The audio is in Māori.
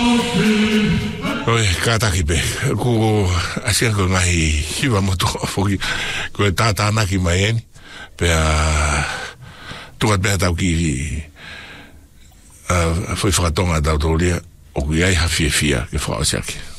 Oi, kātaki pe. Ko asia ko ngai hiwa motu foki. Ko tātā naki mai eni. Pea tukat pea tau ki foi whakatonga tau tō lia. O kui ai hawhiawhia ke whaosiake.